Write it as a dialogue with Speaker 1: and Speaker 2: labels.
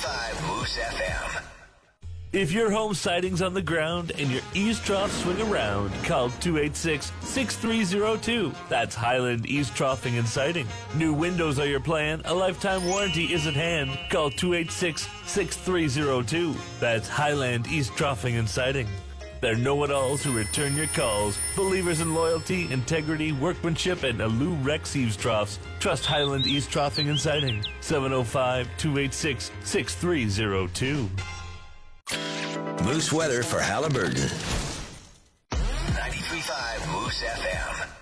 Speaker 1: 101.5 Moose FM.
Speaker 2: If your home siding's on the ground and your eaves troughs swing around, call 286-6302. That's Highland Eaves Troughing and Siding. New windows are your plan. A lifetime warranty is at hand. Call 286-6302. That's Highland Eaves Troughing and Siding. They're know-it-alls who return your calls. Believers in loyalty, integrity, workmanship, and Alou Rex Eaves Troughs. Trust Highland Eaves Troughing and Siding. 705-286-6302.
Speaker 1: Moose weather for Halliburton.